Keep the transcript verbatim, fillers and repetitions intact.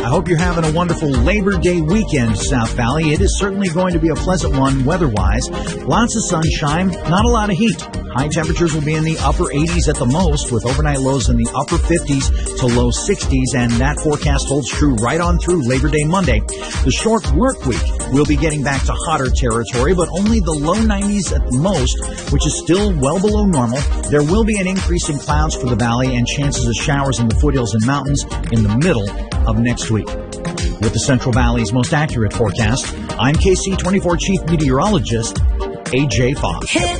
I hope you're having a wonderful Labor Day weekend, South Valley. It is certainly going to be a pleasant one weather-wise. Lots of sunshine, not a lot of heat. High temperatures will be in the upper eighties at the most, with overnight lows in the upper fifties to low sixties, and that forecast holds true right on through Labor Day Monday. The short work week will be getting back to hotter territory, but only the low nineties at the most, which is still well below normal. There will be an increase in clouds for the valley and chances of showers in the foothills and mountains in the middle of next week. With the Central Valley's most accurate forecast, I'm K C twenty-four Chief Meteorologist A J Fox.